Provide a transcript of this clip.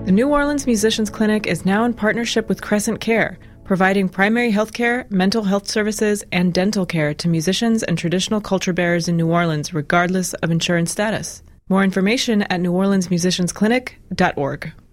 The New Orleans Musicians Clinic is now in partnership with Crescent Care, providing primary health care, mental health services, and dental care to musicians and traditional culture bearers in New Orleans, regardless of insurance status. More information at neworleansmusiciansclinic.org.